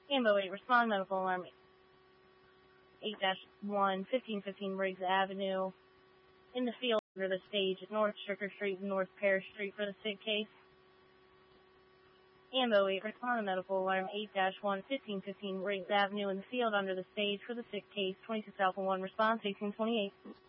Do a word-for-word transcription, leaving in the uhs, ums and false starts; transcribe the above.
Ambo eight, respond, medical alarm eight dash one, fifteen fifteen Briggs Avenue. In the field under the stage at North Stricker Street and North Parish Street for the sick case. Ambo eight, respond, medical alarm eight dash one, fifteen fifteen Briggs Avenue. In the field under the stage for the sick case, twenty-six Alpha one, response eighteen twenty-eight.